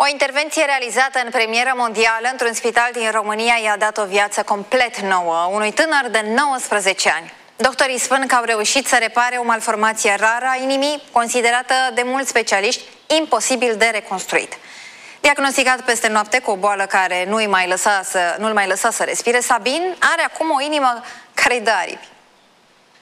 O intervenție realizată în premieră mondială într-un spital din România i-a dat o viață complet nouă unui tânăr de 19 ani. Doctorii spun că au reușit să repare o malformație rară a inimii, considerată de mulți specialiști imposibil de reconstruit. Diagnosticat peste noapte cu o boală care nu-l mai lăsa să respire, Sabin are acum o inimă care-i dă aripi.